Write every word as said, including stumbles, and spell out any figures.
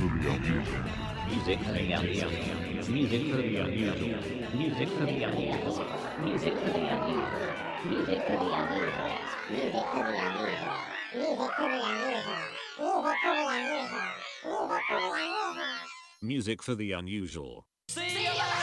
Music for the unusual. Music for the unusual. Music for the unusual. Music for the unusual. Music for the unusual. Music for the unusual. Music for the unusual. Music for the unusual. Music for the unusual. Music for the unusual.